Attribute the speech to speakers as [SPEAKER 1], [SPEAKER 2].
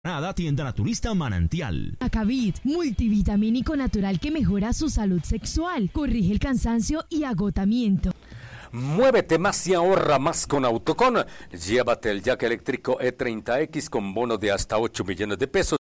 [SPEAKER 1] Nada, tienda naturista Manantial.
[SPEAKER 2] Acavit, multivitamínico natural que mejora su salud sexual, corrige el cansancio y agotamiento.
[SPEAKER 3] Muévete más y ahorra más con Autocon. Llévate el jack eléctrico E30X con bono de hasta 8 millones de pesos.